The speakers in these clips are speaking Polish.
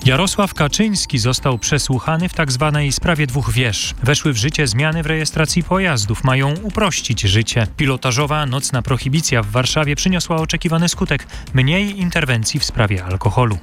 Jarosław Kaczyński został przesłuchany w tzw. sprawie dwóch wież. Weszły w życie zmiany w rejestracji pojazdów. Mają uprościć życie. Pilotażowa nocna prohibicja w Warszawie przyniosła oczekiwany skutek. Mniej interwencji w sprawie alkoholu.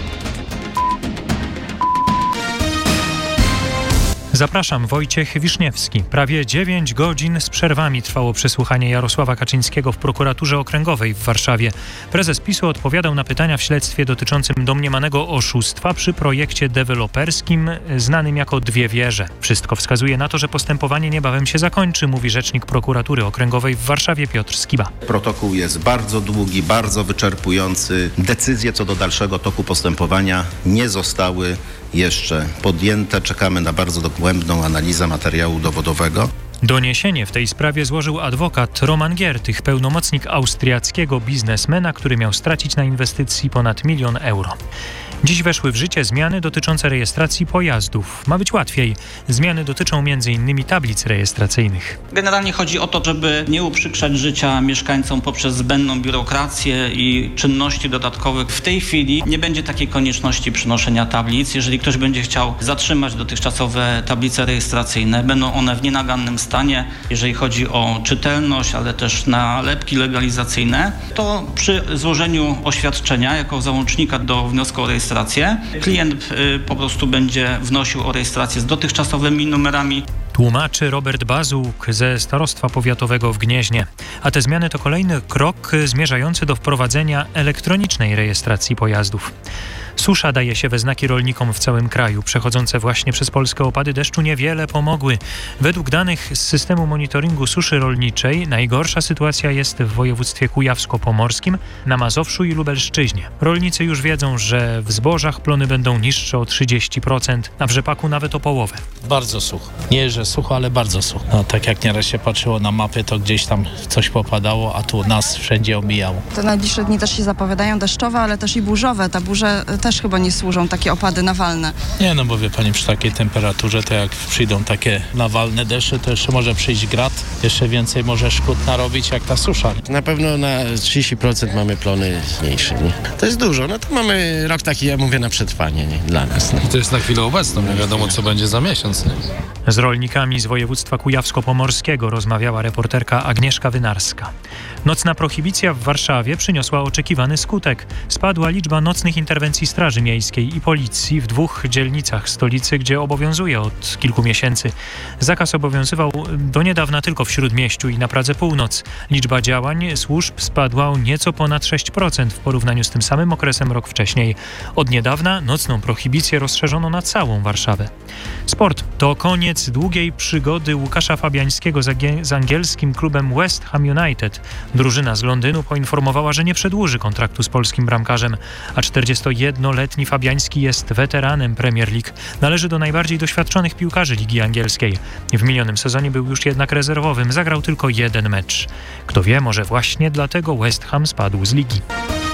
Zapraszam, Wojciech Wiszniewski. Prawie 9 godzin z przerwami trwało przesłuchanie Jarosława Kaczyńskiego w prokuraturze okręgowej w Warszawie. Prezes PiS-u odpowiadał na pytania w śledztwie dotyczącym domniemanego oszustwa przy projekcie deweloperskim znanym jako Dwie Wieże. Wszystko wskazuje na to, że postępowanie niebawem się zakończy, mówi rzecznik prokuratury okręgowej w Warszawie Piotr Skiba. Protokół jest bardzo długi, bardzo wyczerpujący. Decyzje co do dalszego toku postępowania nie zostały jeszcze podjęte. Czekamy na bardzo dogłębną analizę materiału dowodowego. Doniesienie w tej sprawie złożył adwokat Roman Giertych, pełnomocnik austriackiego biznesmena, który miał stracić na inwestycji ponad 1 000 000 euro. Dziś weszły w życie zmiany dotyczące rejestracji pojazdów. Ma być łatwiej. Zmiany dotyczą m.in. tablic rejestracyjnych. Generalnie chodzi o to, żeby nie uprzykrzać życia mieszkańcom poprzez zbędną biurokrację i czynności dodatkowych. W tej chwili nie będzie takiej konieczności przynoszenia tablic. Jeżeli ktoś będzie chciał zatrzymać dotychczasowe tablice rejestracyjne, będą one w nienagannym stanie. Jeżeli chodzi o czytelność, ale też nalepki legalizacyjne, to przy złożeniu oświadczenia jako załącznika do wniosku o rejestrację klient po prostu będzie wnosił o rejestrację z dotychczasowymi numerami. Tłumaczy Robert Bazuk ze Starostwa Powiatowego w Gnieźnie. A te zmiany to kolejny krok zmierzający do wprowadzenia elektronicznej rejestracji pojazdów. Susza daje się we znaki rolnikom w całym kraju. Przechodzące właśnie przez Polskę opady deszczu niewiele pomogły. Według danych z systemu monitoringu suszy rolniczej najgorsza sytuacja jest w województwie kujawsko-pomorskim, na Mazowszu i Lubelszczyźnie. Rolnicy już wiedzą, że w zbożach plony będą niższe o 30%, a w rzepaku nawet o połowę. Bardzo sucho. Nie, że sucho, ale bardzo sucho. No, tak jak nieraz się patrzyło na mapy, to gdzieś tam coś popadało, a tu nas wszędzie omijało. Te najbliższe dni też się zapowiadają deszczowe, ale też i burzowe. Te burze też chyba nie służą, takie opady nawalne. Nie, no bo wie pani, przy takiej temperaturze, to jak przyjdą takie nawalne deszcze, to jeszcze może przyjść grad, jeszcze więcej może szkód narobić jak ta susza. Na pewno na 30% mamy plony mniejsze. Nie? To jest dużo, no to mamy rok taki, ja mówię, na przetrwanie, nie? Dla nas. Nie? To jest na chwilę obecną, nie wiadomo co będzie za miesiąc. Nie? Z rolnikami z województwa kujawsko-pomorskiego rozmawiała reporterka Agnieszka Wynarska. Nocna prohibicja w Warszawie przyniosła oczekiwany skutek. Spadła liczba nocnych interwencji Straży Miejskiej i Policji w 2 dzielnicach stolicy, gdzie obowiązuje od kilku miesięcy. Zakaz obowiązywał do niedawna tylko w Śródmieściu i na Pradze Północ. Liczba działań służb spadła o nieco ponad 6% w porównaniu z tym samym okresem rok wcześniej. Od niedawna nocną prohibicję rozszerzono na całą Warszawę. Sport to koniec długiej przygody Łukasza Fabiańskiego z angielskim klubem West Ham United. Drużyna z Londynu poinformowała, że nie przedłuży kontraktu z polskim bramkarzem, a 41-letni Fabiański jest weteranem Premier League. Należy do najbardziej doświadczonych piłkarzy Ligi Angielskiej. W minionym sezonie był już jednak rezerwowym, zagrał tylko 1 mecz. Kto wie, może właśnie dlatego West Ham spadł z ligi.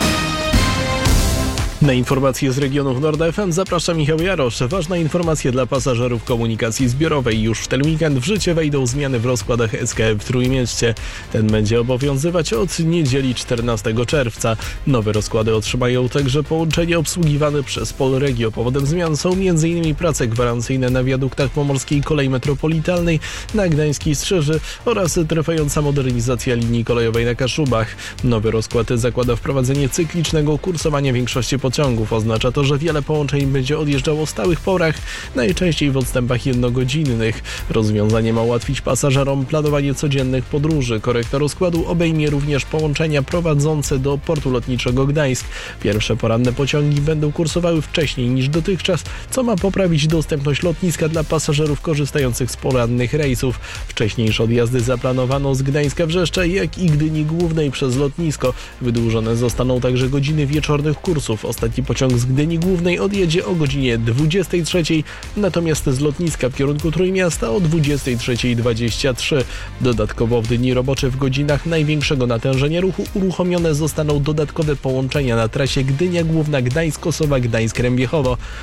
Na informacje z regionów Nord FM zaprasza Michał Jarosz. Ważna informacja dla pasażerów komunikacji zbiorowej. Już w ten weekend w życie wejdą zmiany w rozkładach SKE w Trójmieście. Ten będzie obowiązywać od niedzieli 14 czerwca. Nowe rozkłady otrzymają także połączenia obsługiwane przez Polregio. Powodem zmian są m.in. prace gwarancyjne na wiaduktach Pomorskiej Kolei Metropolitalnej na Gdańskiej Strzeży oraz trwająca modernizacja linii kolejowej na Kaszubach. Nowy rozkład zakłada wprowadzenie cyklicznego kursowania większości pociągów. Oznacza to, że wiele połączeń będzie odjeżdżało o stałych porach, najczęściej w odstępach jednogodzinnych. Rozwiązanie ma ułatwić pasażerom planowanie codziennych podróży. Korekta rozkładu obejmie również połączenia prowadzące do portu lotniczego Gdańsk. Pierwsze poranne pociągi będą kursowały wcześniej niż dotychczas, co ma poprawić dostępność lotniska dla pasażerów korzystających z porannych rejsów. Wcześniejsze odjazdy zaplanowano z Gdańska Wrzeszcza, jak i Gdyni Głównej przez lotnisko. Wydłużone zostaną także godziny wieczornych kursów. Ostatni pociąg z Gdyni Głównej odjedzie o godzinie 23, natomiast z lotniska w kierunku Trójmiasta o 23:23. Dodatkowo w dni robocze w godzinach największego natężenia ruchu uruchomione zostaną dodatkowe połączenia na trasie Gdynia Główna, Gdańsk-Osowa, Gdańsk-Rębiechowo.